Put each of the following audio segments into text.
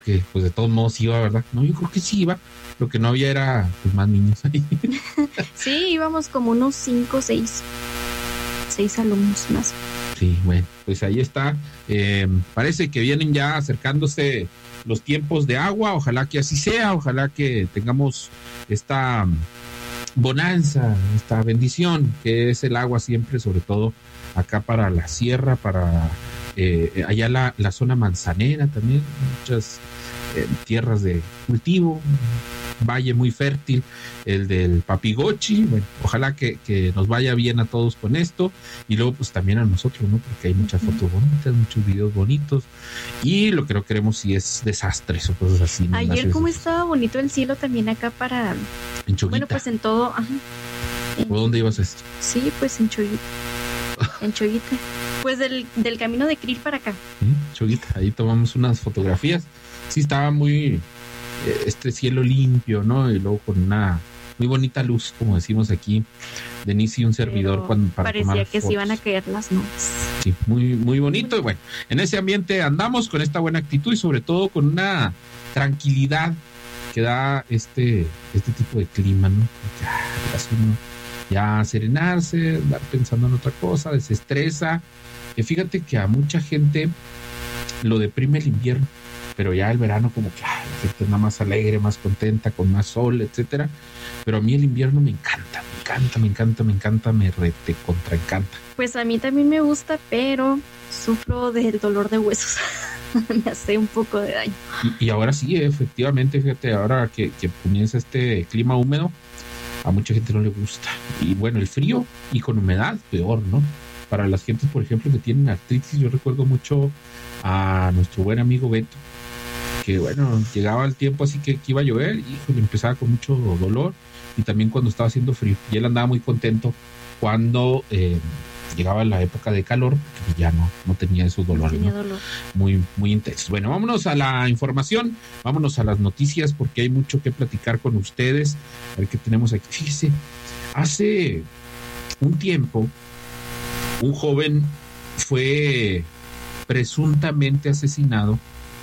que pues de todos modos iba, ¿verdad? No, yo creo que sí iba. Lo que no había era pues más niños ahí. Sí, íbamos como unos 5 o 6 alumnos más. Sí, bueno, pues ahí está. Parece que vienen ya acercándose los tiempos de agua. Ojalá que así sea. Ojalá que tengamos esta bonanza, esta bendición que es el agua siempre, sobre todo acá para la sierra, para allá la zona manzanera también, muchas tierras de cultivo, valle muy fértil, el del Papigochi. Bueno, ojalá que nos vaya bien a todos con esto, y luego pues también a nosotros, ¿no? Porque hay muchas fotos bonitas, muchos videos bonitos, y lo que no queremos sí es desastres o cosas así. Ayer como estaba bonito el cielo también acá para... En Choguita. Bueno, pues en todo... Ajá. ¿O dónde ibas a esto? Sí, pues en Choguita. En Choguita. Pues del camino de Krill para acá. Choguita, ahí tomamos unas fotografías. Sí, estaba muy... este cielo limpio, ¿no? Y luego con una muy bonita luz, como decimos aquí, Denise y un servidor. Para parecía tomar que fotos. Se iban a caer las nubes. Sí, muy, muy bonito. Y bueno, en ese ambiente andamos con esta buena actitud y sobre todo con una tranquilidad que da este tipo de clima, ¿no? Ya serenarse, andar pensando en otra cosa, desestresa. Fíjate que a mucha gente lo deprime el invierno, pero ya el verano como que la gente es nada más alegre, más contenta, con más sol, etcétera. Pero a mí el invierno me encanta, me contraencanta. Pues a mí también me gusta, pero sufro del dolor de huesos. Me hace un poco de daño. Y ahora sí, efectivamente, fíjate, ahora que comienza este clima húmedo, a mucha gente no le gusta. Y bueno, el frío y con humedad, peor, ¿no? Para las gentes, por ejemplo, que tienen artritis, yo recuerdo mucho a nuestro buen amigo Beto, que bueno, llegaba el tiempo así que iba a llover y empezaba con mucho dolor, y también cuando estaba haciendo frío. Y él andaba muy contento cuando llegaba la época de calor, porque ya no tenía esos dolores, no tenía dolor. Muy, muy intensos. Bueno, vámonos a la información, vámonos a las noticias, porque hay mucho que platicar con ustedes. A ver qué tenemos aquí. Fíjese, hace un tiempo, un joven fue presuntamente asesinado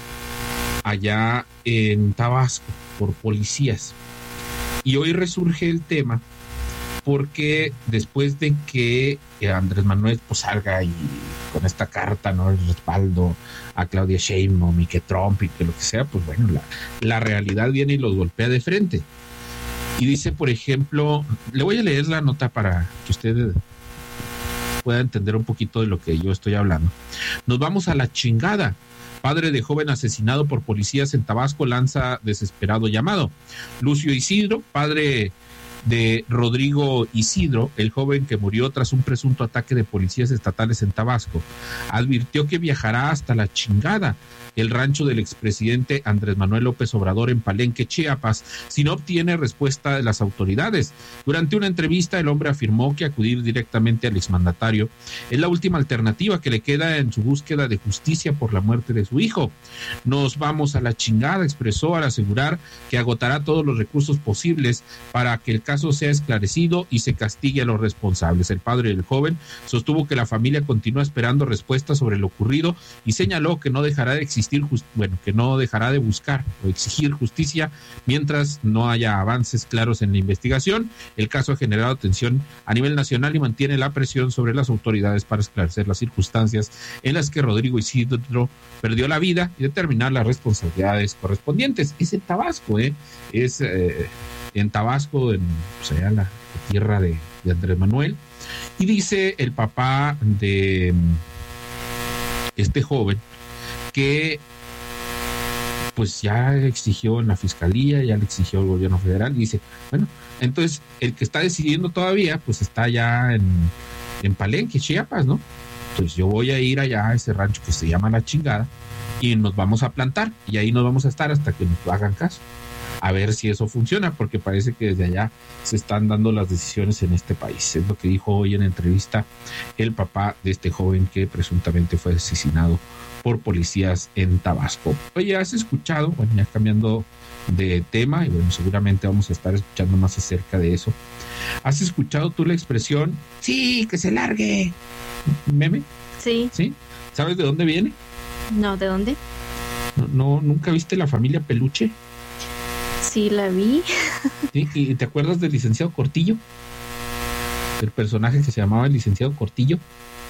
allá en Tabasco por policías. Y hoy resurge el tema porque después de que Andrés Manuel pues salga y con esta carta, ¿no?, el respaldo a Claudia Sheinbaum y que Trump y que lo que sea, pues bueno, la realidad viene y los golpea de frente. Y dice, por ejemplo, le voy a leer la nota para que usted pueda entender un poquito de lo que yo estoy hablando. Nos vamos a la chingada. Padre de joven asesinado por policías en Tabasco lanza desesperado llamado. Lucio Isidro, padre de Rodrigo Isidro, el joven que murió tras un presunto ataque de policías estatales en Tabasco, advirtió que viajará hasta la chingada, el rancho del expresidente Andrés Manuel López Obrador en Palenque, Chiapas, si no obtiene respuesta de las autoridades. Durante una entrevista, el hombre afirmó que acudir directamente al exmandatario es la última alternativa que le queda en su búsqueda de justicia por la muerte de su hijo. Nos vamos a la chingada, expresó al asegurar que agotará todos los recursos posibles para que el caso sea esclarecido y se castigue a los responsables. El padre del joven sostuvo que la familia continúa esperando respuestas sobre lo ocurrido y señaló que no dejará de buscar o exigir justicia mientras no haya avances claros en la investigación. El caso ha generado atención a nivel nacional y mantiene la presión sobre las autoridades para esclarecer las circunstancias en las que Rodrigo Isidro perdió la vida y determinar las responsabilidades correspondientes. Es en Tabasco, es en Tabasco, en la tierra de Andrés Manuel. Y dice el papá de este joven que pues ya exigió en la fiscalía, ya le exigió el gobierno federal, y dice, bueno, entonces el que está decidiendo todavía pues está ya en Palenque, Chiapas, ¿no? Entonces yo voy a ir allá a ese rancho que se llama La Chingada y nos vamos a plantar y ahí nos vamos a estar hasta que nos hagan caso, a ver si eso funciona, porque parece que desde allá se están dando las decisiones en este país. Es lo que dijo hoy en entrevista el papá de este joven que presuntamente fue asesinado por policías en Tabasco. Oye, ¿has escuchado? Bueno, ya cambiando de tema, y bueno, seguramente vamos a estar escuchando más acerca de eso. ¿Has escuchado tú la expresión, sí, que se largue? ¿Meme? Sí. ¿Sí? ¿Sabes de dónde viene? No, ¿de dónde? No, ¿nunca viste La Familia Peluche? Sí, la vi. ¿Sí? ¿Y te acuerdas del licenciado Cortillo? El personaje que se llamaba el licenciado Cortillo.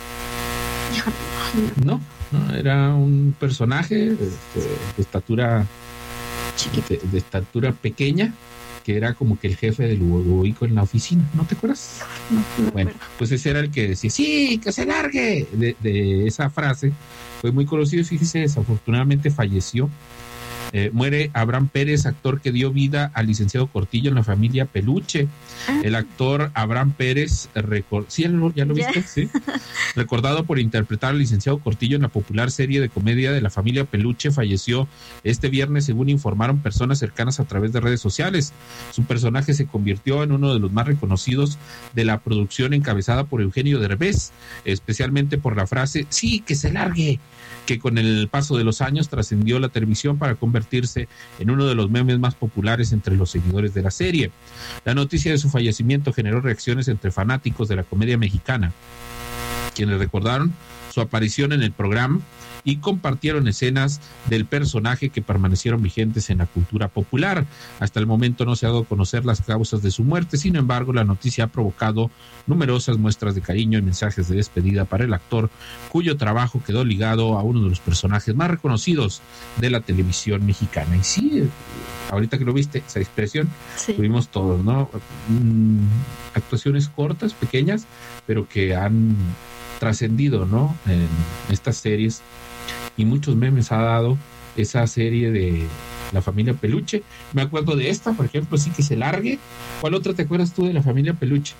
No, era un personaje de estatura de estatura pequeña, que era como que el jefe del hugoico en la oficina, ¿no te acuerdas? No bueno, pues ese era el que decía, sí, que se largue, de esa frase. Fue muy conocido, fíjese, desafortunadamente falleció. Muere Abraham Pérez, actor que dio vida al licenciado Cortillo en La Familia Peluche. El actor Abraham Pérez, ¿sí, ya lo viste? ¿Sí? Recordado por interpretar al licenciado Cortillo en la popular serie de comedia de La Familia Peluche, falleció este viernes, según informaron personas cercanas a través de redes sociales. Su personaje se convirtió en uno de los más reconocidos de la producción, encabezada por Eugenio Derbez, especialmente por la frase, sí, que se largue, que con el paso de los años trascendió la televisión para convertirse en uno de los memes más populares entre los seguidores de la serie. La noticia de su fallecimiento generó reacciones entre fanáticos de la comedia mexicana, quienes recordaron su aparición en el programa y compartieron escenas del personaje que permanecieron vigentes en la cultura popular. Hasta el momento no se ha dado a conocer las causas de su muerte, sin embargo, la noticia ha provocado numerosas muestras de cariño y mensajes de despedida para el actor, cuyo trabajo quedó ligado a uno de los personajes más reconocidos de la televisión mexicana. Y sí, ahorita que lo viste, esa expresión, sí, tuvimos todos, ¿no? Actuaciones cortas, pequeñas, pero que han trascendido, ¿no? En estas series, y muchos memes ha dado esa serie de La Familia Peluche. Me acuerdo de esta, por ejemplo, sí, que se largue. ¿Cuál otra te acuerdas tú de La Familia Peluche?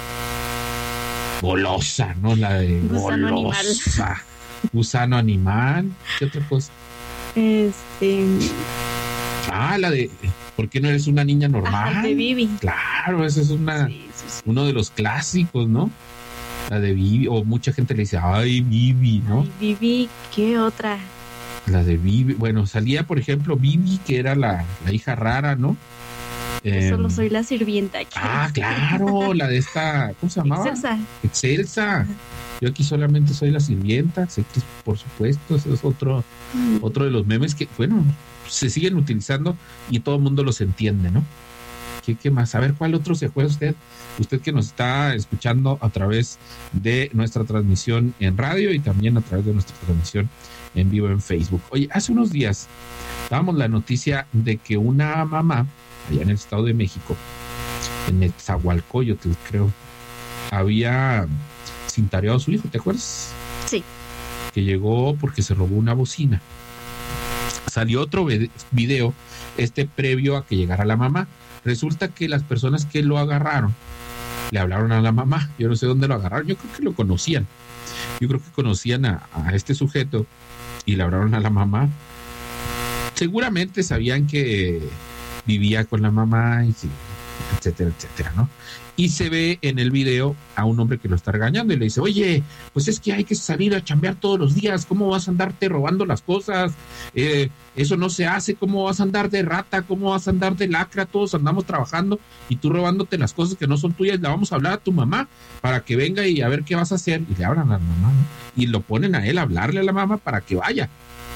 Golosa, ¿no? La de Gusano Golosa. Animal. Gusano Animal. ¿Qué otra cosa? La de ¿por qué no eres una niña normal? De Bibi. Claro, esa es uno de los clásicos, ¿no? La de Bibi, o mucha gente le dice, ay, Bibi, ¿no? Ay, Bibi, ¿qué otra? La de Bibi, bueno, salía, por ejemplo, Bibi, que era la hija rara, ¿no? Solo soy la sirvienta aquí. Claro, la de esta, ¿cómo se llamaba? Excelsa. Yo aquí solamente soy la sirvienta, por supuesto, ese es otro de los memes que, bueno, se siguen utilizando y todo el mundo los entiende, ¿no? ¿Qué más? A ver, ¿cuál otro se acuerda usted? Usted que nos está escuchando a través de nuestra transmisión en radio y también a través de nuestra transmisión en vivo en Facebook. Oye, hace unos días dábamos la noticia de que una mamá allá en el Estado de México, en Netzahualcóyotl, creo, había cintareado a su hijo, ¿te acuerdas? Sí. Que llegó porque se robó una bocina. Salió otro video, previo a que llegara la mamá. Resulta que las personas que lo agarraron le hablaron a la mamá. Yo no sé dónde lo agarraron. Yo creo que lo conocían. Yo creo que conocían a este sujeto y le hablaron a la mamá. Seguramente sabían que vivía con la mamá, y etcétera, etcétera, ¿no? Y se ve en el video a un hombre que lo está regañando y le dice, oye, pues es que hay que salir a chambear todos los días, ¿cómo vas a andarte robando las cosas? Eso no se hace, ¿cómo vas a andar de rata? ¿Cómo vas a andar de lacra? Todos andamos trabajando y tú robándote las cosas que no son tuyas. Le vamos a hablar a tu mamá para que venga y a ver qué vas a hacer. Y le hablan a la mamá, ¿no? Y lo ponen a él a hablarle a la mamá para que vaya.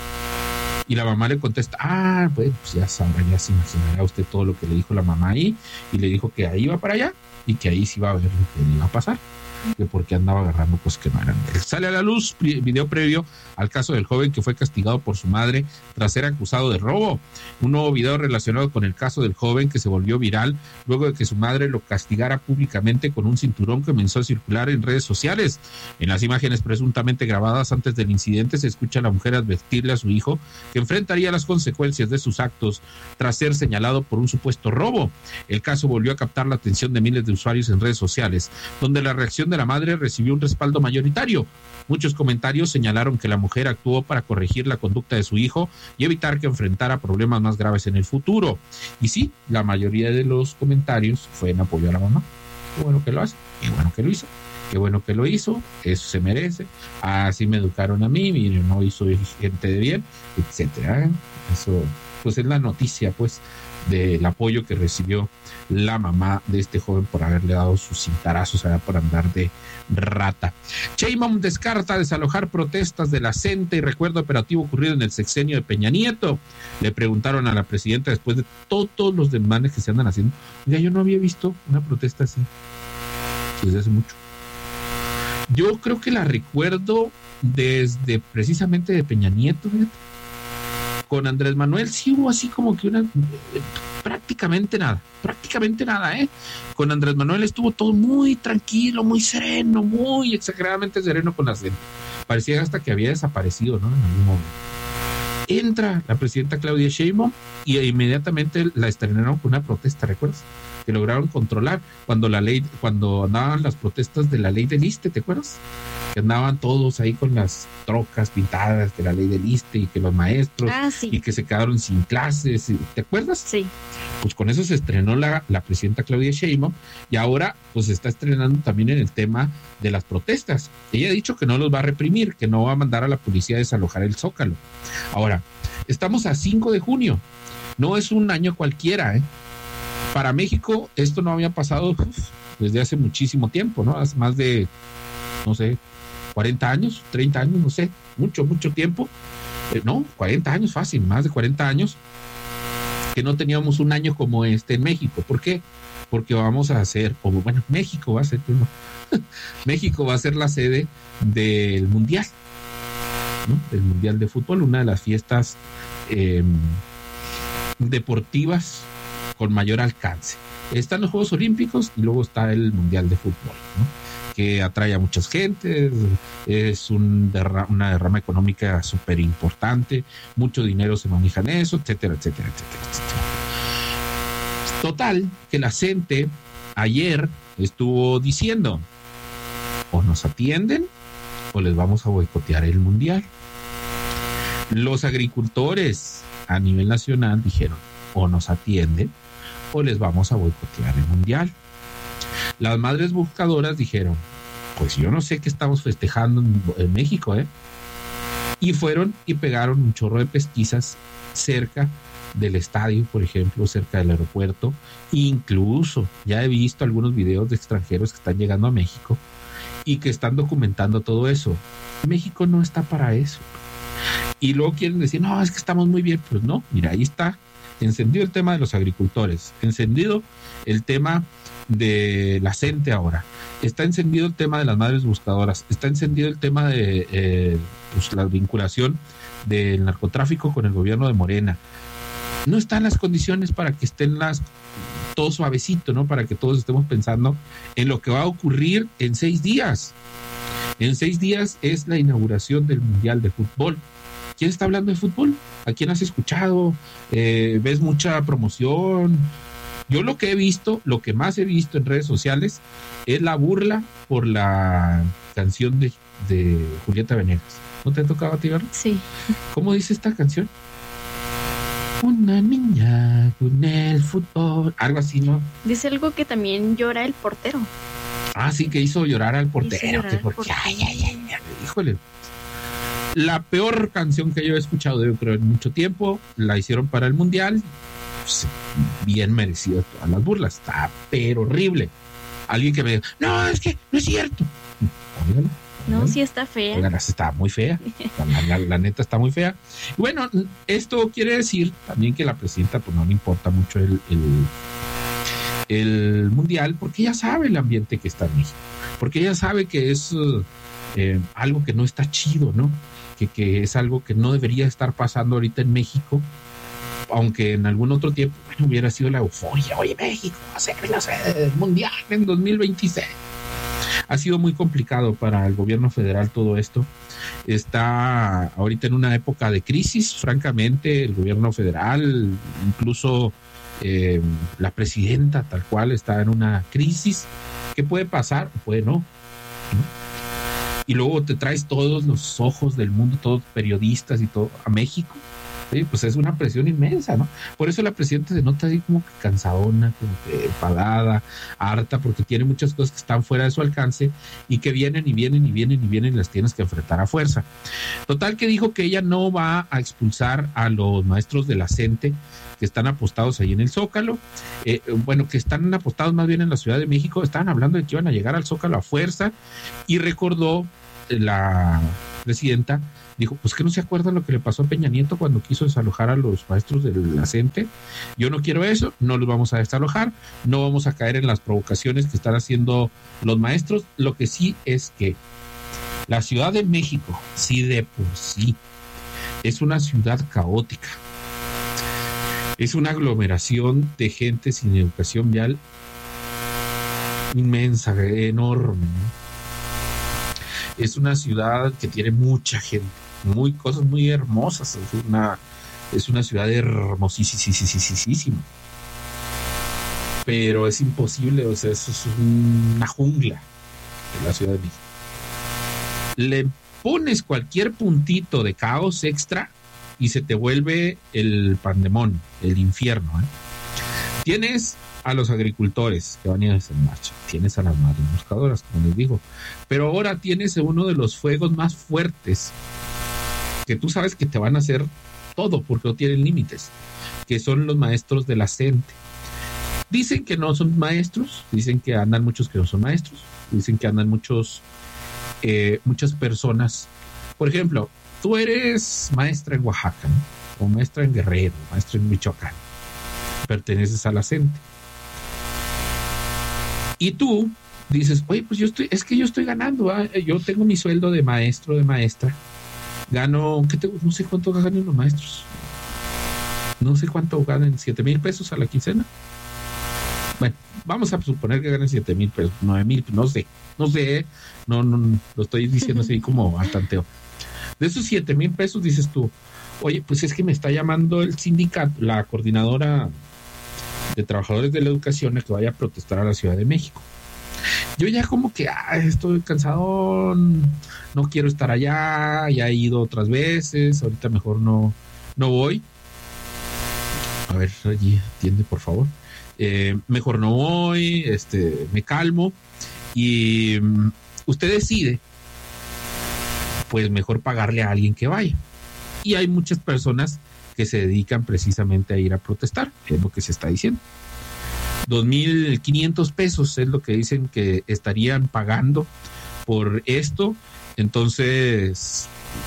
Y la mamá le contesta, pues ya sabrá, ya se imaginará usted todo lo que le dijo la mamá ahí, y le dijo que ahí iba para allá y que ahí sí iba a ver lo que le iba a pasar, que porque andaba agarrando cosas que no eran de él. Sale a la luz video previo al caso del joven que fue castigado por su madre tras ser acusado de robo. Un nuevo video relacionado con el caso del joven que se volvió viral luego de que su madre lo castigara públicamente con un cinturón que comenzó a circular en redes sociales. En las imágenes presuntamente grabadas antes del incidente se escucha a la mujer advertirle a su hijo que enfrentaría las consecuencias de sus actos tras ser señalado por un supuesto robo. El caso volvió a captar la atención de miles de usuarios en redes sociales, donde la reacción de la madre recibió un respaldo mayoritario. Muchos comentarios señalaron que la mujer actuó para corregir la conducta de su hijo y evitar que enfrentara problemas más graves en el futuro. Y sí, la mayoría de los comentarios fue en apoyo a la mamá. Qué bueno que lo hace, qué bueno que lo hizo, qué bueno que lo hizo, eso se merece. Así me educaron a mí, mire, no hizo gente de bien, etcétera. Eso pues es la noticia, pues, del apoyo que recibió la mamá de este joven por haberle dado sus cintarazos allá por andar de rata. Sheinbaum descarta desalojar protestas de la CENTE y recuerda operativo ocurrido en el sexenio de Peña Nieto. Le preguntaron a la presidenta después de todos los desmanes que se andan haciendo. Oiga, yo no había visto una protesta así desde hace mucho. Yo creo que la recuerdo desde precisamente de Peña Nieto, fíjate. Con Andrés Manuel sí hubo así como que prácticamente nada, Con Andrés Manuel estuvo todo muy tranquilo, muy sereno, muy exageradamente sereno con la gente. Parecía hasta que había desaparecido, ¿no? En algún momento. Entra la presidenta Claudia Sheinbaum y inmediatamente la estrenaron con una protesta, ¿recuerdas? Que lograron controlar cuando andaban las protestas de la ley del ISSSTE, ¿te acuerdas? Que andaban todos ahí con las trocas pintadas de la ley del ISSSTE y que los maestros sí. Y que se quedaron sin clases, ¿te acuerdas? Sí. Pues con eso se estrenó la presidenta Claudia Sheinbaum y ahora pues se está estrenando también en el tema de las protestas. Ella ha dicho que no los va a reprimir, que no va a mandar a la policía a desalojar el Zócalo. Ahora, estamos a 5 de junio, no es un año cualquiera, ¿eh? Para México esto no había pasado desde hace muchísimo tiempo, ¿no? Hace más de, no sé, 40 años, 30 años, no sé, mucho tiempo. No, 40 años fácil, más de 40 años que no teníamos un año como este en México. ¿Por qué? Porque vamos a hacer, México va a ser, ¿no? México va a ser la sede del Mundial, ¿no? Del Mundial de Fútbol, una de las fiestas deportivas con mayor alcance. Están los Juegos Olímpicos y luego está el Mundial de Fútbol, ¿no? Que atrae a muchas gentes, es una derrama económica súper importante, mucho dinero se maneja en eso, etcétera. Total, que la CENTE ayer estuvo diciendo, o nos atienden o les vamos a boicotear el Mundial. Los agricultores a nivel nacional dijeron, o nos atienden o les vamos a boicotear el Mundial. Las madres buscadoras dijeron, pues yo no sé qué estamos festejando en México, ¿eh? Y fueron y pegaron un chorro de pesquisas cerca del estadio, por ejemplo, cerca del aeropuerto. Incluso ya he visto algunos videos de extranjeros que están llegando a México y que están documentando todo eso. México no está para eso. Y luego quieren decir, no, es que estamos muy bien. Pues no, mira, ahí está encendido el tema de los agricultores, encendido el tema de la CENTE ahora, está encendido el tema de las madres buscadoras, está encendido el tema de la vinculación del narcotráfico con el gobierno de Morena. No están las condiciones para que estén todo suavecito, ¿no? Para que todos estemos pensando en lo que va a ocurrir en 6 días. En 6 días es la inauguración del Mundial de Fútbol. ¿Quién está hablando de fútbol? ¿A quién has escuchado? ¿Ves mucha promoción? Yo lo que he visto, lo que más he visto en redes sociales es la burla por la canción de Julieta Venegas. ¿No te ha tocado a ti verlo? Sí. ¿Cómo dice esta canción? Una niña con el fútbol. Algo así, ¿no? Dice algo que también llora el portero. Ah, sí, que hizo llorar al portero. Híjole. La peor canción que yo he escuchado, yo creo, en mucho tiempo. La hicieron para el Mundial. Pues, bien merecido todas las burlas. Está pero horrible. Alguien que me diga, no, es que no es cierto. Óigalo. No, sí está fea. Oigan, está muy fea. La neta está muy fea. Y bueno, esto quiere decir también que la presidenta pues no le importa mucho el Mundial, porque ella sabe el ambiente que está en México. Porque ella sabe que es algo que no está chido, ¿no? Que es algo que no debería estar pasando ahorita en México, aunque en algún otro tiempo hubiera sido la euforia. Oye, México va a ser la sede del Mundial en 2026. Ha sido muy complicado para el gobierno federal todo esto. Está ahorita en una época de crisis, francamente, el gobierno federal, incluso la presidenta tal cual está en una crisis. ¿Qué puede pasar? Puede no. Y luego te traes todos los ojos del mundo, todos periodistas y todo, a México. Sí, pues es una presión inmensa, ¿no? Por eso la presidenta se nota así como que cansadona, como que enfadada, harta, porque tiene muchas cosas que están fuera de su alcance y que vienen y vienen y vienen y vienen y las tienes que enfrentar a fuerza. Total que dijo que ella no va a expulsar a los maestros de la CENTE que están apostados ahí en el Zócalo, que están apostados más bien en la Ciudad de México. Estaban hablando de que iban a llegar al Zócalo a fuerza, y recordó la presidenta, dijo, pues que no se acuerdan lo que le pasó a Peña Nieto cuando quiso desalojar a los maestros de la CENTE. Yo no quiero eso, no los vamos a desalojar, no vamos a caer en las provocaciones que están haciendo los maestros. Lo que sí es que la Ciudad de México, sí de por sí, es una ciudad caótica. Es una aglomeración de gente sin educación vial inmensa, enorme, ¿no? Es una ciudad que tiene mucha gente, cosas muy hermosas. Es una ciudad hermosísima. Pero es imposible, o sea, eso es una jungla en la Ciudad de México. Le pones cualquier puntito de caos extra y se te vuelve el pandemonio, el infierno, ¿eh? Tienes a los agricultores que van a ir en marcha, tienes a las madres buscadoras, como les digo, pero ahora tienes uno de los fuegos más fuertes que tú sabes que te van a hacer todo porque no tienen límites, que son los maestros de la CENTE. Dicen que no son maestros, dicen que andan muchos que no son maestros, dicen que andan muchas personas. Por ejemplo, tú eres maestra en Oaxaca, ¿no? O maestra en Guerrero, maestra en Michoacán, perteneces a la CENTE. Y tú dices, oye, pues yo estoy ganando, ¿eh? Yo tengo mi sueldo de maestro, de maestra, gano, no sé cuánto ganan los maestros, no sé cuánto ganan, 7,000 pesos a la quincena. Bueno, vamos a suponer que ganan 7,000 pesos, 9,000, no sé, no, lo estoy diciendo así como al tanteo. De esos 7,000 pesos dices tú, oye, pues es que me está llamando el sindicato, la coordinadora de trabajadores de la educación, a que vaya a protestar a la Ciudad de México. Yo ya como que estoy cansado, no quiero estar allá, ya he ido otras veces, ahorita mejor no voy. A ver, allí atiende, por favor. Mejor no voy, me calmo, y usted decide, pues mejor pagarle a alguien que vaya. Y hay muchas personas que se dedican precisamente a ir a protestar, es lo que se está diciendo. 2,500 pesos es lo que dicen que estarían pagando por esto. Entonces,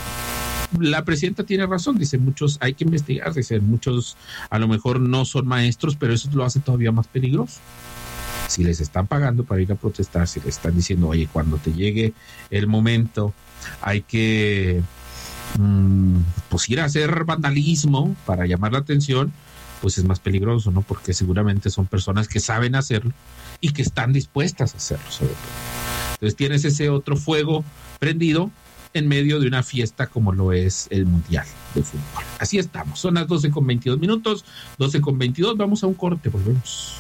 la presidenta tiene razón, dice, muchos hay que investigar, dice, muchos a lo mejor no son maestros, pero eso lo hace todavía más peligroso. Si les están pagando para ir a protestar, si les están diciendo, oye, cuando te llegue el momento, hay que pues ir a hacer vandalismo para llamar la atención, pues es más peligroso, ¿no? Porque seguramente son personas que saben hacerlo y que están dispuestas a hacerlo, sobre todo. Entonces tienes ese otro fuego prendido en medio de una fiesta como lo es el Mundial de Fútbol. Así estamos, son las 12:22, 12:22, vamos a un corte, volvemos.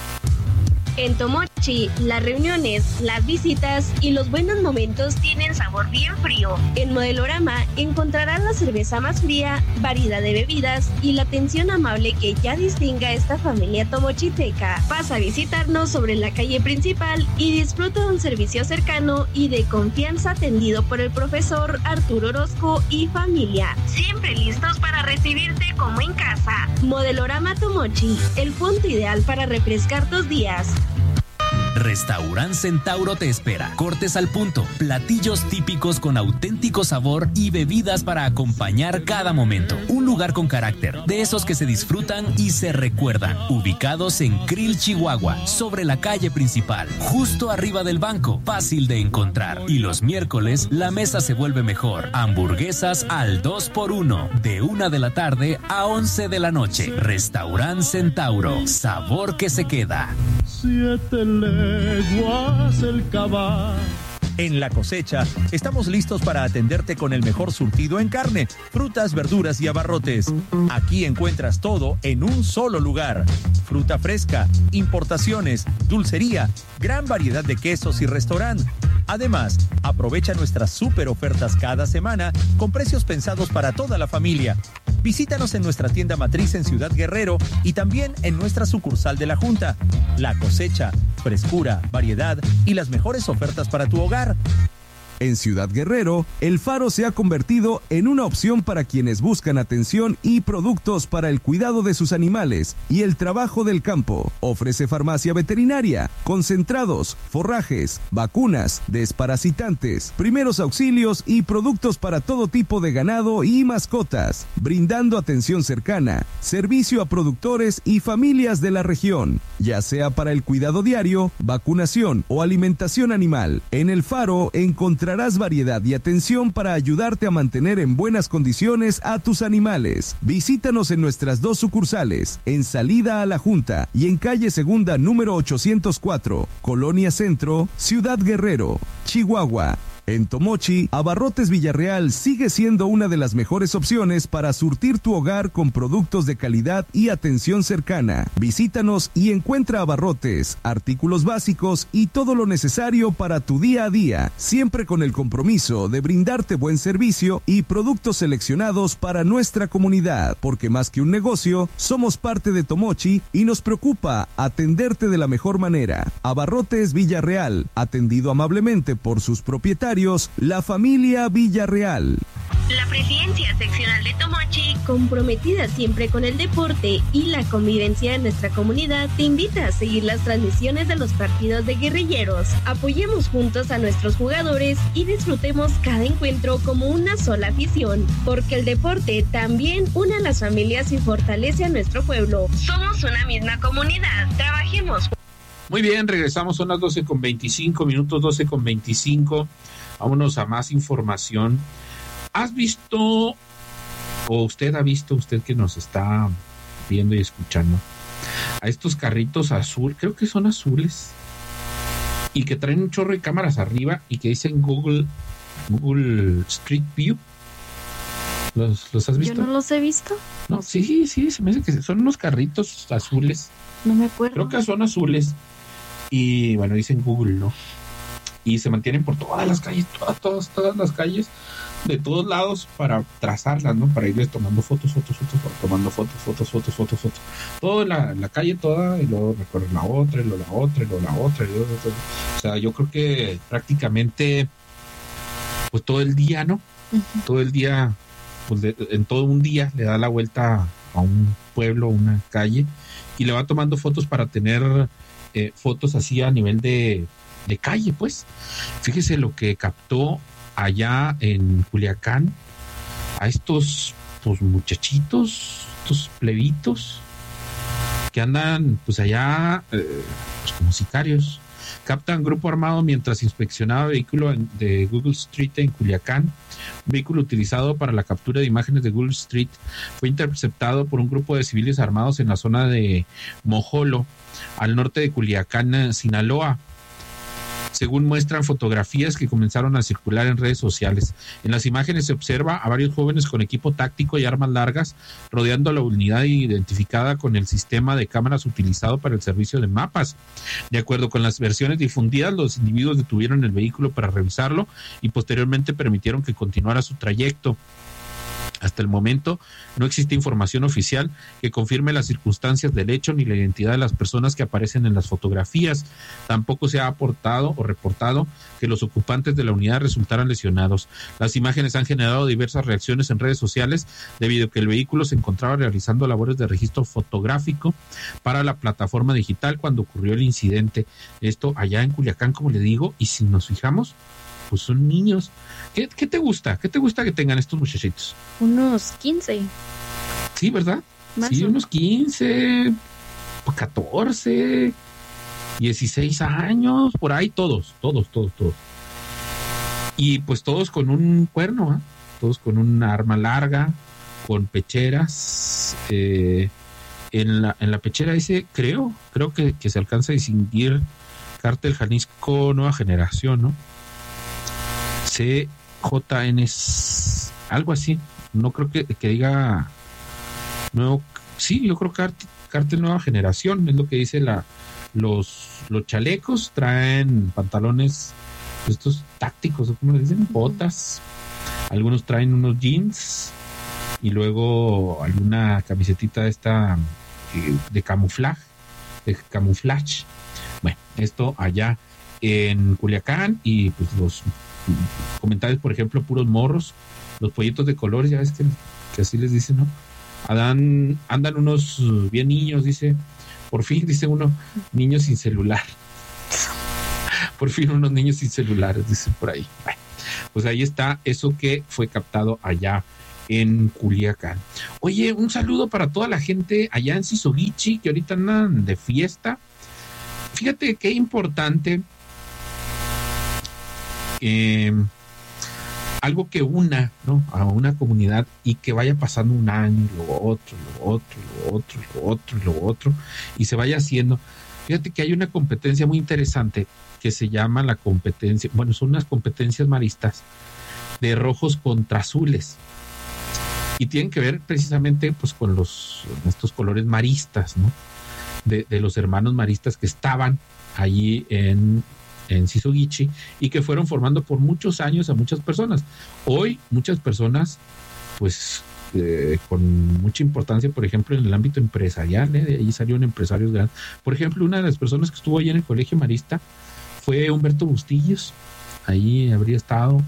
En Tomochi, las reuniones, las visitas y los buenos momentos tienen sabor bien frío. En Modelorama encontrarás la cerveza más fría, variedad de bebidas y la atención amable que ya distingue a esta familia tomochiteca. Pasa a visitarnos sobre la calle principal y disfruta de un servicio cercano y de confianza atendido por el profesor Arturo Orozco y familia. Siempre listos para recibirte como en casa. Modelorama Tomochi, el punto ideal para refrescar tus días. Restaurant Centauro te espera. Cortes al punto, platillos típicos con auténtico sabor y bebidas para acompañar cada momento. Un lugar con carácter, de esos que se disfrutan y se recuerdan. Ubicados en Krill, Chihuahua, sobre la calle principal, justo arriba del banco, fácil de encontrar. Y los miércoles, la mesa se vuelve mejor. Hamburguesas al 2x1, de 1 de la tarde a 11 de la noche. Restaurant Centauro, sabor que se queda. 7 leguas el caballo. En La Cosecha estamos listos para atenderte con el mejor surtido en carne, frutas, verduras y abarrotes. Aquí encuentras todo en un solo lugar. Fruta fresca, importaciones, dulcería, gran variedad de quesos y restaurante. Además, aprovecha nuestras super ofertas cada semana con precios pensados para toda la familia. Visítanos en nuestra tienda matriz en Ciudad Guerrero y también en nuestra sucursal de la Junta. La Cosecha, frescura, variedad y las mejores ofertas para tu hogar. En Ciudad Guerrero, El Faro se ha convertido en una opción para quienes buscan atención y productos para el cuidado de sus animales y el trabajo del campo. Ofrece farmacia veterinaria, concentrados, forrajes, vacunas, desparasitantes, primeros auxilios y productos para todo tipo de ganado y mascotas, brindando atención cercana, servicio a productores y familias de la región, ya sea para el cuidado diario, vacunación o alimentación animal. En El Faro encontrarás variedad y atención para ayudarte a mantener en buenas condiciones a tus animales. Visítanos en nuestras 2 sucursales, en Salida a la Junta y en calle Segunda número 804, Colonia Centro, Ciudad Guerrero, Chihuahua. En Tomochi, Abarrotes Villarreal sigue siendo una de las mejores opciones para surtir tu hogar con productos de calidad y atención cercana. Visítanos y encuentra abarrotes, artículos básicos y todo lo necesario para tu día a día, siempre con el compromiso de brindarte buen servicio y productos seleccionados para nuestra comunidad, porque más que un negocio, somos parte de Tomochi y nos preocupa atenderte de la mejor manera. Abarrotes Villarreal, atendido amablemente por sus propietarios, la familia Villarreal. La presidencia seccional de Tomochi, comprometida siempre con el deporte y la convivencia de nuestra comunidad, te invita a seguir las transmisiones de los partidos de guerrilleros. Apoyemos juntos a nuestros jugadores y disfrutemos cada encuentro como una sola afición, porque el deporte también une a las familias y fortalece a nuestro pueblo. Somos una misma comunidad, trabajemos. Muy bien, regresamos, son las 12:25 minutos, 12:25. Vámonos a más información. ¿Has visto, o usted ha visto, usted que nos está viendo y escuchando, a estos carritos azul, creo que son azules, y que traen un chorro de cámaras arriba y que dicen Google Street View? ¿Los has visto? Yo no los he visto. No, sí, se me hace que son unos carritos azules. No me acuerdo. Creo que son azules. Y bueno, dicen Google, ¿no? Y se mantienen por todas las calles, todas las calles, de todos lados, para trazarlas, ¿no? Para irles tomando fotos, tomando fotos. Todo la calle toda, y luego recorren la otra, y luego la otra, y luego la otra, y luego la otra. O sea, yo creo que prácticamente, pues todo el día, ¿no? Uh-huh. Todo el día, pues en todo un día le da la vuelta a un pueblo, una calle, y le va tomando fotos para tener fotos así a nivel de calle, pues. Fíjese lo que captó allá en Culiacán a estos pues muchachitos, estos plebitos que andan pues allá pues como sicarios. Captan grupo armado mientras inspeccionaba vehículo de Google Street en Culiacán. Un vehículo utilizado para la captura de imágenes de Google Street fue interceptado por un grupo de civiles armados en la zona de Mojolo, al norte de Culiacán, Sinaloa, según muestran fotografías que comenzaron a circular en redes sociales. En las imágenes se observa a varios jóvenes con equipo táctico y armas largas rodeando a la unidad identificada con el sistema de cámaras utilizado para el servicio de mapas. De acuerdo con las versiones difundidas, los individuos detuvieron el vehículo para revisarlo y posteriormente permitieron que continuara su trayecto. Hasta el momento no existe información oficial que confirme las circunstancias del hecho ni la identidad de las personas que aparecen en las fotografías. Tampoco se ha aportado o reportado que los ocupantes de la unidad resultaran lesionados. Las imágenes han generado diversas reacciones en redes sociales debido a que el vehículo se encontraba realizando labores de registro fotográfico para la plataforma digital cuando ocurrió el incidente. Esto allá en Culiacán, como le digo, y si nos fijamos, pues son niños. ¿Qué te gusta? ¿Qué te gusta que tengan estos muchachitos? Unos 15. Sí, ¿verdad? Sí, unos 15, 14, 16 años, por ahí todos. Y pues todos con un cuerno, ¿eh? Todos con una arma larga, con pecheras. En la pechera dice, creo que se alcanza a distinguir Cártel Jalisco Nueva Generación, ¿no? CJN, algo así. No creo que diga nuevo. Sí, yo creo que Cártel Nueva Generación es lo que dice los chalecos. Traen pantalones estos tácticos, ¿cómo le dicen? Botas. Algunos traen unos jeans y luego alguna camisetita esta de camuflaje. Bueno, esto allá en Culiacán, y pues los comentarios, por ejemplo, puros morros, los pollitos de colores, ya ves que así les dicen, ¿no? Andan unos bien niños, dice, por fin, dice uno, niños sin celular. Por fin unos niños sin celulares, dicen por ahí. Bueno, pues ahí está eso que fue captado allá en Culiacán. Oye, un saludo para toda la gente allá en Sisoguichi, que ahorita andan de fiesta. Fíjate qué importante, algo que una, ¿no?, a una comunidad, y que vaya pasando un año, y luego otro, y luego otro, y luego otro, y luego otro, y luego otro, y se vaya haciendo. Fíjate que hay una competencia muy interesante que se llama la competencia, bueno, son unas competencias maristas de rojos contra azules, y tienen que ver precisamente pues con estos colores maristas, ¿no?, de los hermanos maristas que estaban allí en Sisoguichi, y que fueron formando por muchos años a muchas personas. Hoy muchas personas pues con mucha importancia, por ejemplo, en el ámbito empresarial, de ahí salieron empresarios grandes. Por ejemplo, una de las personas que estuvo allí en el colegio marista fue Humberto Bustillos. Ahí habría estado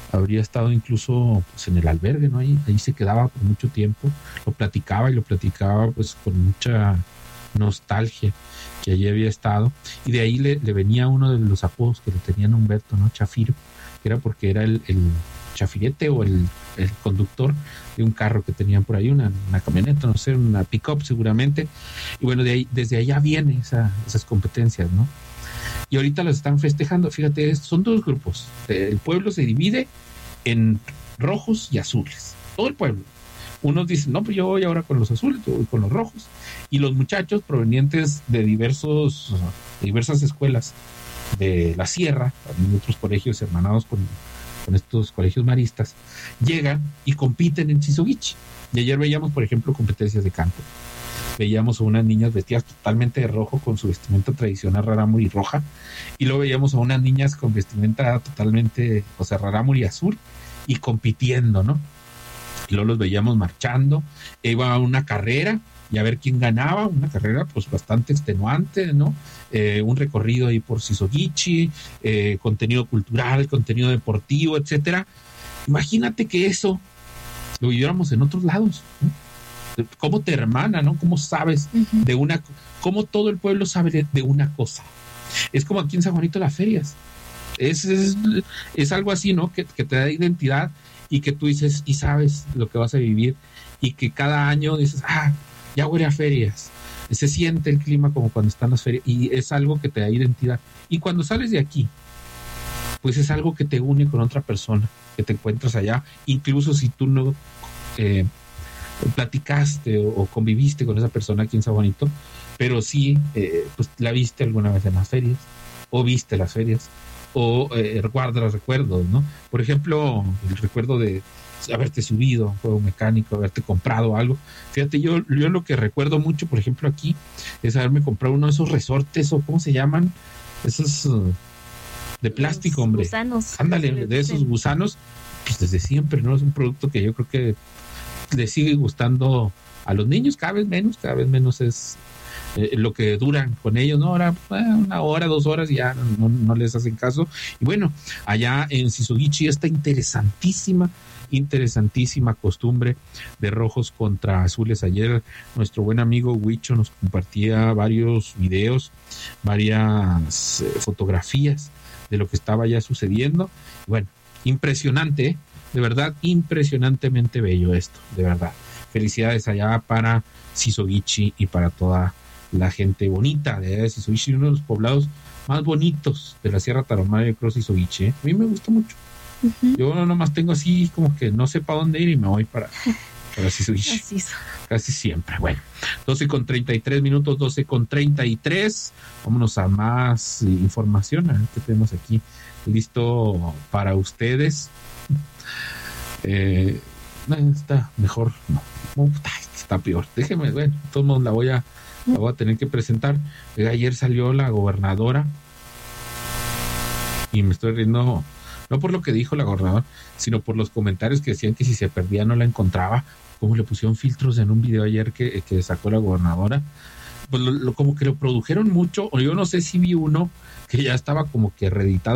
incluso pues en el albergue, ¿no? Ahí se quedaba por mucho tiempo, lo platicaba pues con mucha nostalgia que allí había estado, y de ahí le venía uno de los apodos que le tenían a Humberto, ¿no?, Chafiro, que era porque era el chafirete o el conductor de un carro que tenían por ahí, una camioneta, no sé, una pick-up seguramente, y bueno, desde allá vienen esas competencias, ¿no? Y ahorita las están festejando. Fíjate, son dos grupos. El pueblo se divide en rojos y azules, todo el pueblo. Unos dicen, no, pues yo voy ahora con los azules, yo voy con los rojos. Y los muchachos provenientes de diversas escuelas de la sierra, también otros colegios hermanados con estos colegios maristas, llegan y compiten en Sisoguichi. Y ayer veíamos, por ejemplo, competencias de canto. Veíamos a unas niñas vestidas totalmente de rojo con su vestimenta tradicional rarámuri roja, y luego veíamos a unas niñas con vestimenta totalmente, o sea, rarámuri azul, y compitiendo, ¿no? Y luego los veíamos marchando, iba a una carrera y a ver quién ganaba, una carrera pues bastante extenuante, ¿no? Un recorrido ahí por Sisoguichi, contenido cultural, contenido deportivo, etcétera. Imagínate que eso lo viviéramos en otros lados, ¿no? ¿Cómo te hermana, no? ¿Cómo sabes de cómo todo el pueblo sabe de una cosa? Es como aquí en San Juanito las ferias. Es algo así, ¿no? Que te da identidad, y que tú dices y sabes lo que vas a vivir, y que cada año dices, ya huele a ferias, se siente el clima como cuando están las ferias, y es algo que te da identidad. Y cuando sales de aquí, pues es algo que te une con otra persona que te encuentras allá, incluso si tú no platicaste o conviviste con esa persona aquí en San Juanito, pero sí pues la viste alguna vez en las ferias, o viste las ferias, o guardas recuerdos, ¿no? Por ejemplo, el recuerdo de haberte subido a un juego mecánico, haberte comprado algo. Fíjate, yo lo que recuerdo mucho, por ejemplo, aquí, es haberme comprado uno de esos resortes, o ¿cómo se llaman? Esos de plástico, los hombre. Gusanos. Ándale, de esos gusanos, pues desde siempre, ¿no? Es un producto que yo creo que le sigue gustando a los niños, cada vez menos es lo que duran con ellos, ¿no? Ahora una hora, 2 horas y ya no les hacen caso. Y bueno, allá en Sisoguichi esta interesantísima costumbre de rojos contra azules. Ayer nuestro buen amigo Huicho nos compartía varios videos, varias fotografías de lo que estaba ya sucediendo. Bueno, impresionante, de verdad, impresionantemente bello esto, de verdad. Felicidades allá para Sisoguichi y para toda la gente bonita de Sisoguichi, uno de los poblados más bonitos de la Sierra Tarahumara, yo creo, Sisoguichi. A mí me gusta mucho. Yo nomás tengo así como que no sé para dónde ir y me voy para Sisoguichi. Casi siempre. Bueno, 12:33 minutos, 12:33. Vámonos a más información. A ver qué tenemos aquí listo para ustedes. Está mejor, no, está peor. Déjeme, bueno, de todos modos la voy a tener que presentar. Ayer salió la gobernadora y me estoy riendo, no por lo que dijo la gobernadora, sino por los comentarios que decían que si se perdía no la encontraba, como le pusieron filtros en un video ayer que sacó la gobernadora, pues como que lo produjeron mucho, o yo no sé si vi uno que ya estaba como que reeditado.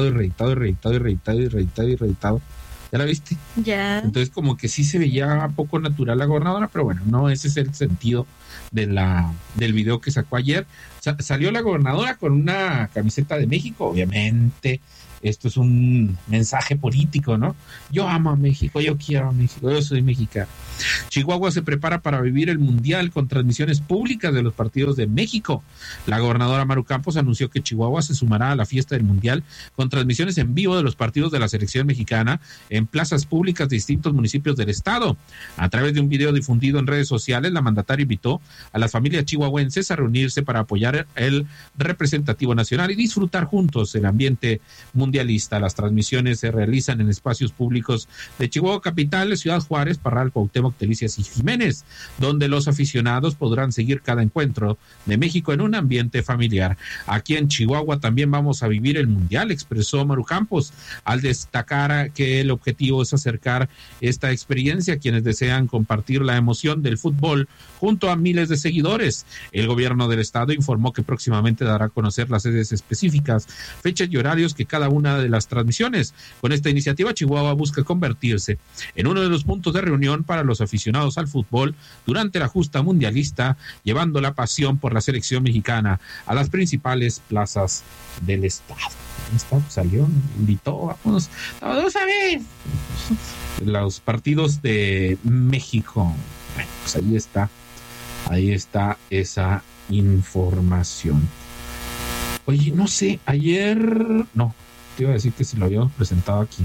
¿Ya la viste? Ya. Entonces como que sí se veía poco natural la gobernadora, pero bueno, no, ese es el sentido del video que sacó ayer. Salió la gobernadora con una camiseta de México, obviamente. Esto es un mensaje político, ¿no? Yo amo a México, yo quiero a México, yo soy mexicano. Chihuahua se prepara para vivir el Mundial con transmisiones públicas de los partidos de México. La gobernadora Maru Campos anunció que Chihuahua se sumará a la fiesta del Mundial con transmisiones en vivo de los partidos de la selección mexicana en plazas públicas de distintos municipios del estado. A través de un video difundido en redes sociales, la mandataria invitó a las familias chihuahuenses a reunirse para apoyar el representativo nacional y disfrutar juntos el ambiente mundialista. Las transmisiones se realizan en espacios públicos de Chihuahua capital, Ciudad Juárez, Parral, Cuauhtémoc, Delicias y Jiménez, donde los aficionados podrán seguir cada encuentro de México en un ambiente familiar. Aquí en Chihuahua también vamos a vivir el Mundial, expresó Maru Campos, al destacar que el objetivo es acercar esta experiencia a quienes desean compartir la emoción del fútbol junto a miles de seguidores. El gobierno del estado informó que próximamente dará a conocer las sedes específicas, fechas y horarios que cada una de las transmisiones. Con esta iniciativa, Chihuahua busca convertirse en uno de los puntos de reunión para los aficionados al fútbol durante la justa mundialista, llevando la pasión por la selección mexicana a las principales plazas del estado. Ahí está, pues salió, invitó, vamos a ver los partidos de México. Bueno, pues ahí está esa información. Oye, no sé, ayer, no, te iba a decir que si lo habíamos presentado aquí.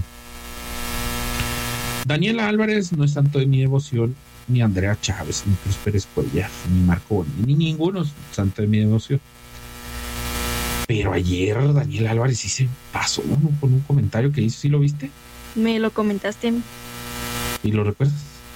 Daniela Álvarez no es santo de mi devoción, ni Andrea Chávez, ni Cruz Pérez Cuellar, ni Marco Bonilla, ni ninguno es santo de mi devoción. Pero ayer Daniela Álvarez sí se pasó, ¿no? Con un comentario que hizo, ¿sí lo viste? Me lo comentaste a mí. ¿Y lo recuerdas?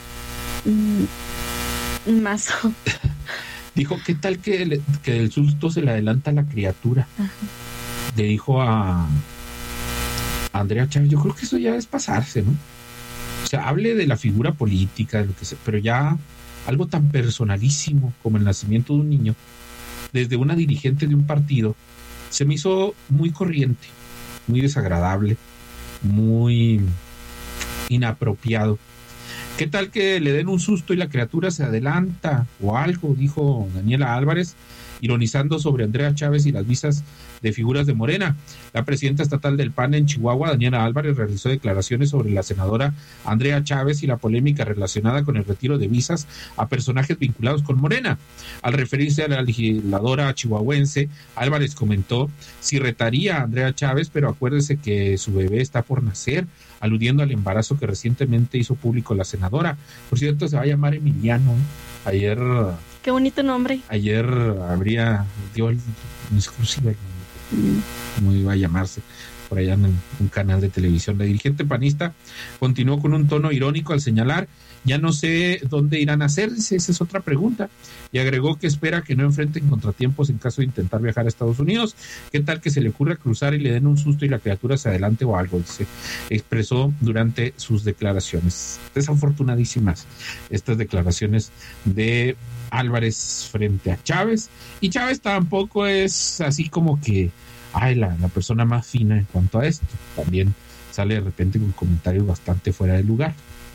Más. Dijo, ¿qué tal que el susto se le adelanta a la criatura? Ajá. Le dijo a Andrea Chávez, yo creo que eso ya es pasarse, ¿no? O sea, hable de la figura política, de lo que sea, pero ya algo tan personalísimo como el nacimiento de un niño, desde una dirigente de un partido, se me hizo muy corriente, muy desagradable, muy inapropiado. ¿Qué tal que le den un susto y la criatura se adelanta o algo? Dijo Daniela Álvarez, ironizando sobre Andrea Chávez y las visas de figuras de Morena. La presidenta estatal del PAN en Chihuahua, Daniela Álvarez, realizó declaraciones sobre la senadora Andrea Chávez y la polémica relacionada con el retiro de visas a personajes vinculados con Morena. Al referirse a la legisladora chihuahuense, Álvarez comentó si retaría a Andrea Chávez, pero acuérdese que su bebé está por nacer, aludiendo al embarazo que recientemente hizo público la senadora. Por cierto, se va a llamar Emiliano. Ayer... Qué bonito nombre. Ayer dio en exclusiva cómo iba a llamarse por allá en un canal de televisión. La dirigente panista continuó con un tono irónico al señalar, ya no sé dónde irán a hacer, esa es otra pregunta, y agregó que espera que no enfrenten contratiempos en caso de intentar viajar a Estados Unidos. ¿Qué tal que se le ocurra cruzar y le den un susto y la criatura se adelante o algo? Se expresó durante sus declaraciones. Desafortunadísimas estas declaraciones de Álvarez frente a Chávez, y Chávez tampoco es así como que la persona más fina en cuanto a esto. También sale de repente con comentarios bastante fuera de lugar.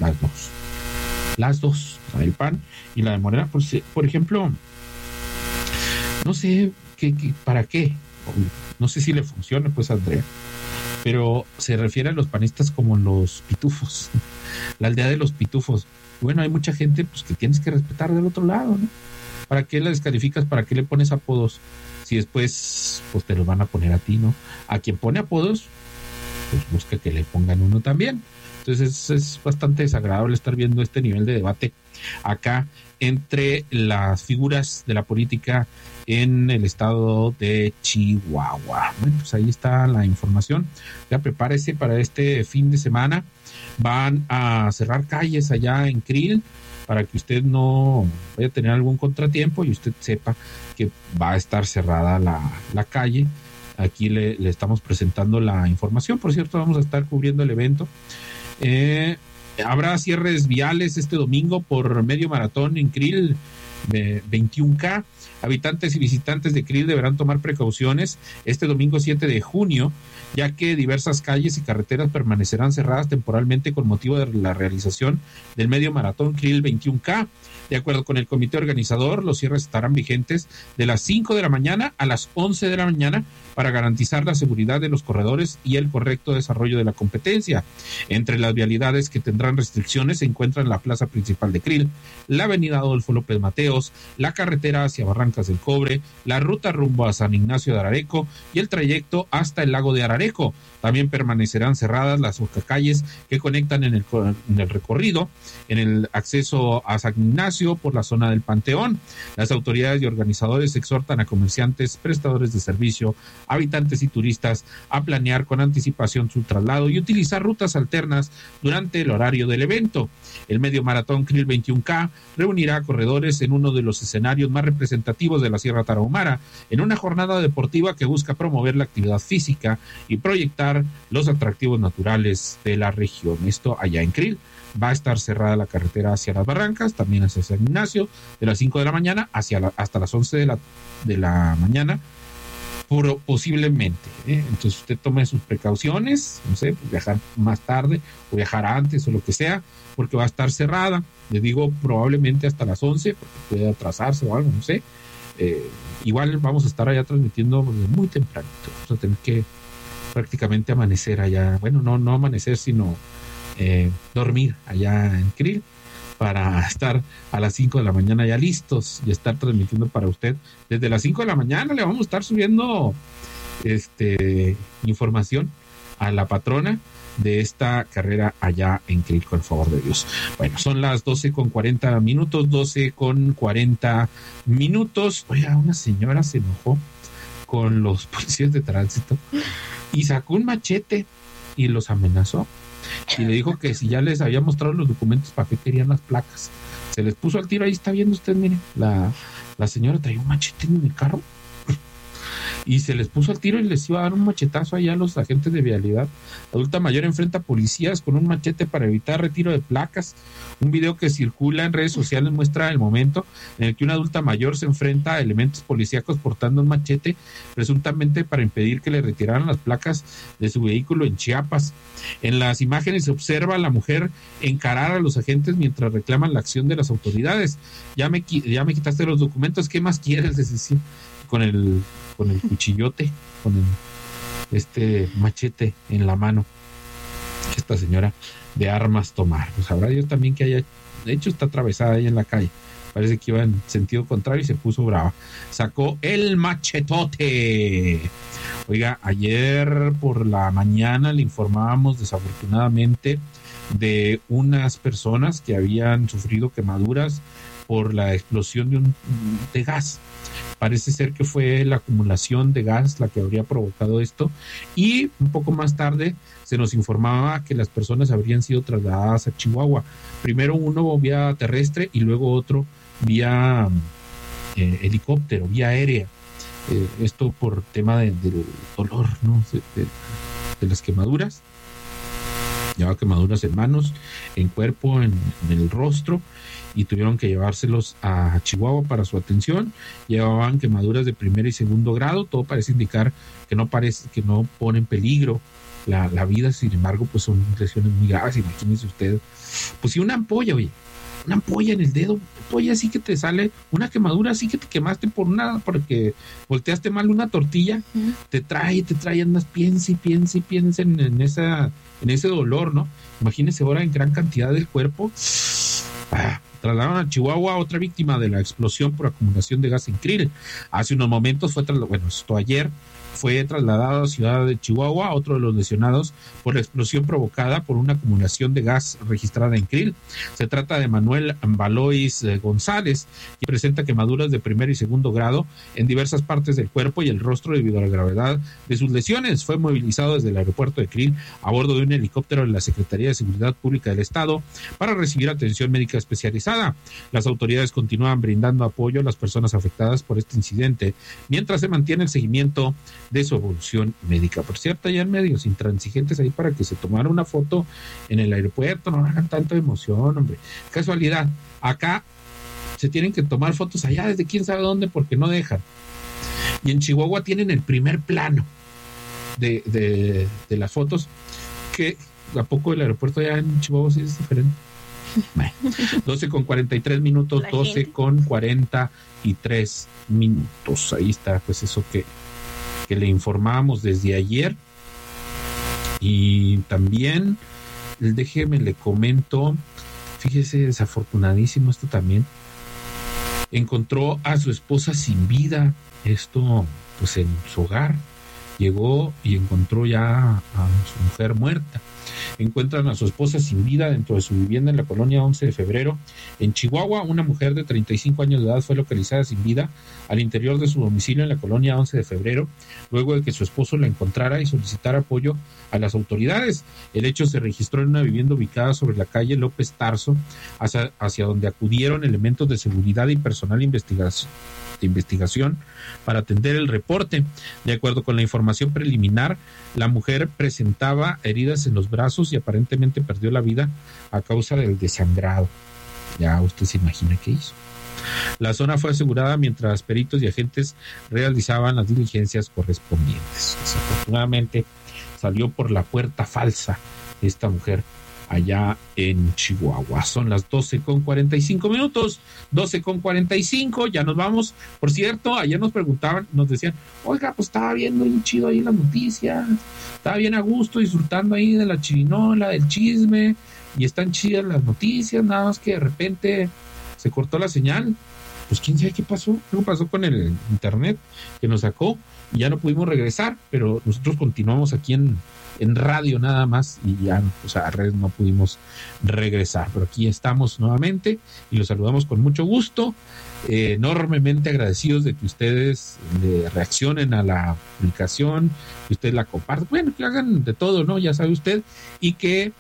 Las dos, la del PAN y la de Morena. Por ejemplo, no sé para qué, no sé si le funciona pues a Andrea, pero se refiere a los panistas como los pitufos, la aldea de los pitufos. Bueno, hay mucha gente pues que tienes que respetar del otro lado, ¿no? ¿Para qué la descalificas? ¿Para qué le pones apodos? Si después pues te los van a poner a ti, ¿no? A quien pone apodos, pues busca que le pongan uno también. Entonces es bastante desagradable estar viendo este nivel de debate acá entre las figuras de la política en el estado de Chihuahua. Bueno, pues ahí está la información. Ya prepárese para este fin de semana. Van a cerrar calles allá en Krill para que usted no vaya a tener algún contratiempo y usted sepa que va a estar cerrada la calle. Aquí le estamos presentando la información. Por cierto, vamos a estar cubriendo el evento Habrá cierres viales este domingo por medio maratón en Krill, 21K. Habitantes y visitantes de Krill deberán tomar precauciones este domingo 7 de junio, ya que diversas calles y carreteras permanecerán cerradas temporalmente con motivo de la realización del medio maratón Krill 21K. De acuerdo con el comité organizador, los cierres estarán vigentes de las 5 de la mañana a las 11 de la mañana para garantizar la seguridad de los corredores y el correcto desarrollo de la competencia. Entre las vialidades que tendrán restricciones se encuentran la plaza principal de Krill, la avenida Adolfo López Mateos, la carretera hacia Barrancas del Cobre, la ruta rumbo a San Ignacio de Arareco y el trayecto hasta el lago de Arareco. También permanecerán cerradas las calles que conectan en el recorrido, en el acceso a San Ignacio por la zona del Panteón. Las autoridades y organizadores exhortan a comerciantes, prestadores de servicio, habitantes y turistas a planear con anticipación su traslado y utilizar rutas alternas durante el horario del evento. El medio maratón Krill 21K reunirá a corredores en uno de los escenarios más representativos de la Sierra Tarahumara, en una jornada deportiva que busca promover la actividad física y proyectar los atractivos naturales de la región. Esto allá en Krill. Va a estar cerrada la carretera hacia las Barrancas, también hacia San Ignacio, de las 5 de la mañana hasta las 11 de la mañana, posiblemente. Entonces usted tome sus precauciones, no sé, pues viajar más tarde o viajar antes o lo que sea, porque va a estar cerrada. Le digo probablemente hasta las 11, porque puede atrasarse o algo, no sé. Igual vamos a estar allá transmitiendo muy temprano. Vamos a tener que prácticamente amanecer allá, bueno, no amanecer, sino dormir allá en Krill para estar a las 5 de la mañana ya listos y estar transmitiendo para usted. Desde las 5 de la mañana le vamos a estar subiendo información a la patrona de esta carrera allá en Krill, con el favor de Dios. Bueno, son las 12:40 minutos, 12:40 minutos. Oiga, una señora se enojó con los policías de tránsito y sacó un machete y los amenazó. Y le dijo que si ya les había mostrado los documentos, ¿para qué querían las placas? Se les puso al tiro. Ahí está viendo usted, mire, la señora traía un machete en el carro y se les puso al tiro y les iba a dar un machetazo allá a los agentes de vialidad. Adulta mayor enfrenta a policías con un machete para evitar retiro de placas. Un video que circula en redes sociales muestra el momento en el que una adulta mayor se enfrenta a elementos policíacos portando un machete, presuntamente para impedir que le retiraran las placas de su vehículo en Chiapas. En las imágenes se observa a la mujer encarar a los agentes mientras reclaman la acción de las autoridades. Ya me quitaste los documentos, ¿qué más quieres? Les decía, con el cuchillote, con machete en la mano, esta señora de armas tomar. Pues habrá Dios también que haya, de hecho está atravesada ahí en la calle, parece que iba en sentido contrario y se puso brava, sacó el machetote. Oiga, ayer por la mañana le informábamos desafortunadamente de unas personas que habían sufrido quemaduras por la explosión de gas. Parece ser que fue la acumulación de gas la que habría provocado esto, y un poco más tarde se nos informaba que las personas habrían sido trasladadas a Chihuahua. Primero uno vía terrestre y luego otro vía helicóptero, vía aérea. Esto por tema del dolor, ¿no? De las quemaduras. Llevaba quemaduras en manos, en cuerpo, en el rostro, y tuvieron que llevárselos a Chihuahua para su atención. Llevaban quemaduras de primer y segundo grado. Todo parece indicar que no pone en peligro la vida. Sin embargo, pues son lesiones muy graves. Imagínense usted, pues si una ampolla, oye, una ampolla en el dedo, una ampolla así que te sale, una quemadura así que te quemaste porque volteaste mal una tortilla, te trae, andas, piensa en ese dolor, ¿no? Imagínense ahora en gran cantidad del cuerpo. Trasladaron a Chihuahua a otra víctima de la explosión por acumulación de gas en Krill. Hace unos momentos ayer fue trasladado a Ciudad de Chihuahua otro de los lesionados por la explosión provocada por una acumulación de gas registrada en Krill. Se trata de Manuel Valois González, que presenta quemaduras de primer y segundo grado en diversas partes del cuerpo y el rostro debido a la gravedad de sus lesiones. Fue movilizado desde el aeropuerto de Krill a bordo de un helicóptero de la Secretaría de Seguridad Pública del Estado para recibir atención médica especializada. pasada. Las autoridades continúan brindando apoyo a las personas afectadas por este incidente, mientras se mantiene el seguimiento de su evolución médica. Por cierto, hay en medios intransigentes ahí para que se tomara una foto en el aeropuerto, no hagan tanta emoción, hombre. Casualidad, acá se tienen que tomar fotos allá desde quién sabe dónde porque no dejan. Y en Chihuahua tienen el primer plano de las fotos, que a poco el aeropuerto allá en Chihuahua sí es diferente. Bueno, 12:43, 12:43. Ahí está, pues eso que le informamos desde ayer. Y también, déjeme le comento, fíjese, desafortunadísimo esto también. Encontró a su esposa sin vida, esto pues en su hogar. Llegó y encontró ya a su mujer muerta. Encuentran a su esposa sin vida dentro de su vivienda en la colonia 11 de febrero. En Chihuahua, una mujer de 35 años de edad fue localizada sin vida al interior de su domicilio en la colonia 11 de febrero, luego de que su esposo la encontrara y solicitara apoyo a las autoridades. El hecho se registró en una vivienda ubicada sobre la calle López Tarso, hacia donde acudieron elementos de seguridad y personal de investigación para atender el reporte. De acuerdo con la información preliminar, la mujer presentaba heridas en los brazos y aparentemente perdió la vida a causa del desangrado. Ya usted se imagina qué hizo. La zona fue asegurada mientras peritos y agentes realizaban las diligencias correspondientes. Desafortunadamente salió por la puerta falsa esta mujer allá en Chihuahua. Son las 12:45, 12:45, ya nos vamos. Por cierto, ayer nos preguntaban, nos decían, oiga, pues estaba viendo bien chido ahí las noticias, estaba bien a gusto, disfrutando ahí de la chirinola, del chisme, y están chidas las noticias, nada más que de repente se cortó la señal. Pues quién sabe qué pasó, algo pasó con el internet que nos sacó y ya no pudimos regresar, pero nosotros continuamos aquí en radio nada más y ya, o sea, a redes no pudimos regresar, pero aquí estamos nuevamente y los saludamos con mucho gusto, enormemente agradecidos de que ustedes reaccionen a la publicación, que ustedes la compartan, bueno, que hagan de todo, ¿no? Ya sabe usted, y que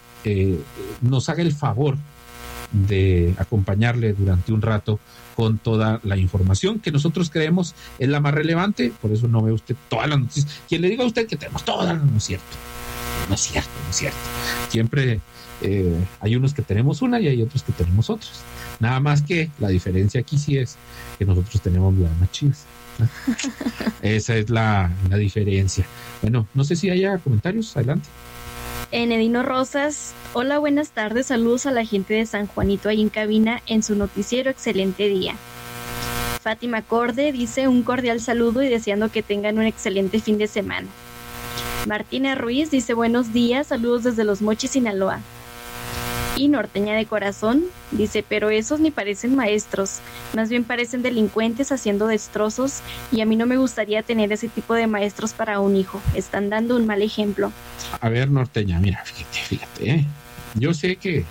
nos haga el favor de acompañarle durante un rato con toda la información que nosotros creemos es la más relevante. Por eso no ve usted todas las noticias. Quien le diga a usted que tenemos todas, no es cierto. No es cierto. Siempre hay unos que tenemos una y hay otros que tenemos otras. Nada más que la diferencia aquí sí es que nosotros tenemos las más chidas. Esa es la diferencia. Bueno, no sé si haya comentarios. Adelante. Enedino Rosas, hola, buenas tardes, saludos a la gente de San Juanito ahí en cabina en su noticiero, excelente día. Fátima Corde dice un cordial saludo y deseando que tengan un excelente fin de semana. Martina Ruiz dice buenos días, saludos desde Los Mochis, Sinaloa. Y Norteña de Corazón dice, pero esos ni parecen maestros, más bien parecen delincuentes haciendo destrozos y a mí no me gustaría tener ese tipo de maestros para un hijo, están dando un mal ejemplo. A ver, Norteña, mira, fíjate, yo sé que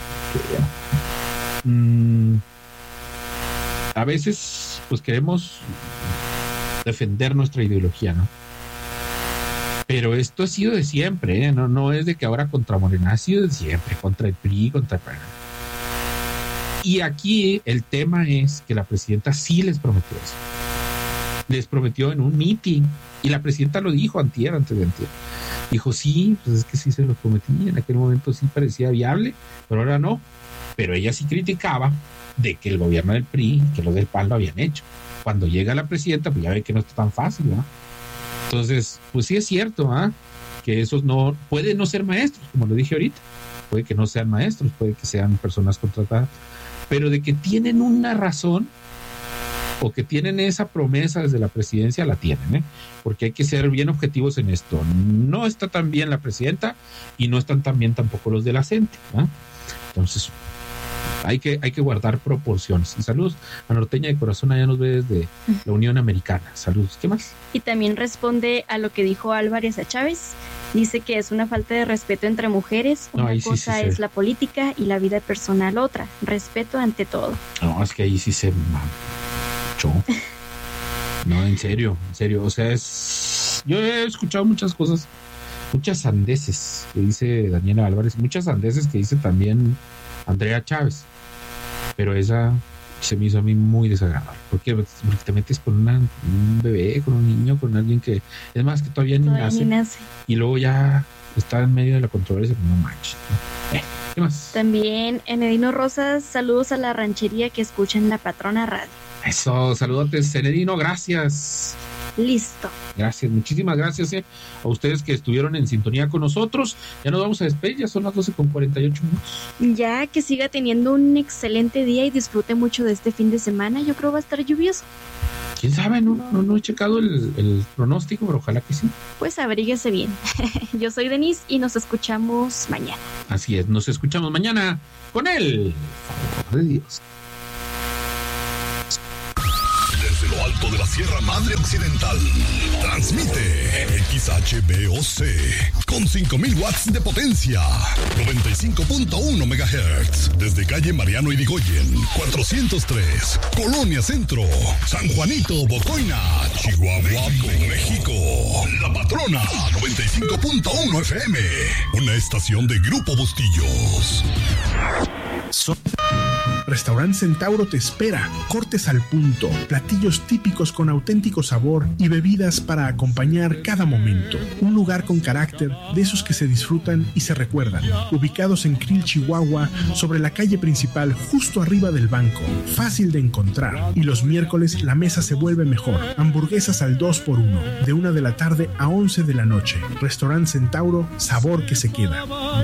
a veces pues queremos defender nuestra ideología, ¿no? Pero esto ha sido de siempre, no es de que ahora contra Morena, ha sido de siempre, contra el PRI, contra el PAN. Y aquí el tema es que la presidenta sí les prometió eso. Les prometió en un meeting, y la presidenta lo dijo antes de antier. Dijo, sí, pues es que sí se lo prometí, en aquel momento sí parecía viable, pero ahora no. Pero ella sí criticaba de que el gobierno del PRI, que los del PAN lo habían hecho. Cuando llega la presidenta, pues ya ve que no está tan fácil, ¿no? Entonces, pues sí es cierto, que esos no pueden no ser maestros, como lo dije ahorita, puede que no sean maestros, puede que sean personas contratadas, pero de que tienen una razón o que tienen esa promesa desde la presidencia, la tienen, porque hay que ser bien objetivos en esto. No está tan bien la presidenta y no están tan bien tampoco los de la CENTE, Entonces, hay que guardar proporciones. Y saludos a Norteña de Corazón, allá nos ve desde la Unión Americana. Saludos. ¿Qué más? Y también responde a lo que dijo Álvarez a Chávez. Dice que es una falta de respeto entre mujeres. Una cosa es la política y la vida personal otra. Respeto ante todo. No, es que ahí sí se manchó. No, en serio. O sea, yo he escuchado muchas cosas, muchas sandeces que dice Daniela Álvarez, muchas sandeces que dice también Andrea Chávez. pero esa se me hizo a mí muy desagradable, porque te metes con un bebé, con un niño, con alguien que es más que todavía ni nace, y luego ya está en medio de la controversia, no manches. ¿Qué más? También Enedino Rosas, saludos a la ranchería que escuchan La Patrona Radio. Eso, saludotes, Enedino, gracias. Listo. Gracias, muchísimas gracias a ustedes que estuvieron en sintonía con nosotros. Ya nos vamos a despedir, ya son las 12:48 minutos. Ya, que siga teniendo un excelente día y disfrute mucho de este fin de semana. Yo creo va a estar lluvioso. ¿Quién sabe? No he checado el pronóstico, pero ojalá que sí. Pues abríguese bien. Yo soy Denise y nos escuchamos mañana. Así es, nos escuchamos mañana con el favor de Dios. Desde lo alto de la Sierra Madre Occidental, transmite XHBOC con 5,000 watts de potencia, 95.1 MHz, desde calle Mariano Irigoyen, 403, Colonia Centro, San Juanito, Bocoina, Chihuahua, México. La Patrona, 95.1 FM, una estación de Grupo Bustillos. Restaurante Centauro te espera. Cortes al punto, platillos típicos con auténtico sabor y bebidas para acompañar cada momento. Un lugar con carácter, de esos que se disfrutan y se recuerdan. Ubicados en Krill, Chihuahua, sobre la calle principal, justo arriba del banco. Fácil de encontrar. Y los miércoles la mesa se vuelve mejor. Hamburguesas al 2x1, de 1 de la tarde a 11 de la noche. Restaurante Centauro, sabor que se queda.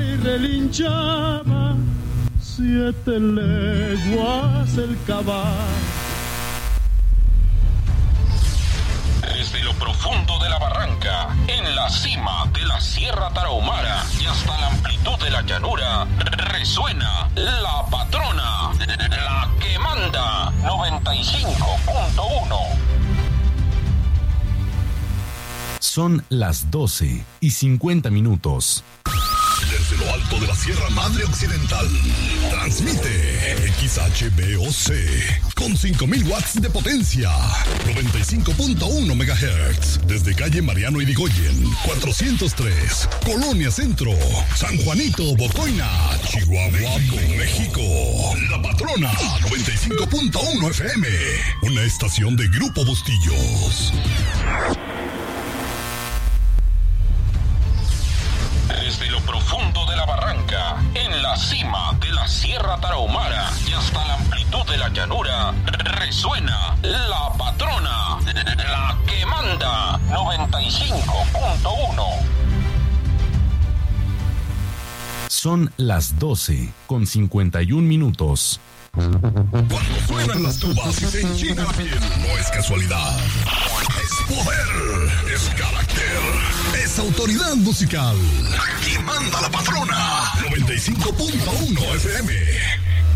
7 leguas el caballo. Desde lo profundo de la barranca, en la cima de la Sierra Tarahumara y hasta la amplitud de la llanura, resuena La Patrona, la que manda, 95.1. Son las 12:50. Desde lo alto de la Sierra Madre Occidental, transmite XHBOC con 5,000 watts de potencia, 95.1 MHz, desde calle Mariano Irigoyen, 403, Colonia Centro, San Juanito, Bocoina, Chihuahua, México. La Patrona, 95.1 FM, una estación de Grupo Bustillos. Desde lo profundo de la barranca, en la cima de la Sierra Tarahumara y hasta la amplitud de la llanura, resuena La Patrona, la que manda, 95.1. Son las 12:51. Cuando suenan las tubas y se enchina la piel, no es casualidad. Es poder, es carácter, es autoridad musical. Aquí manda La Patrona, 95.1 FM.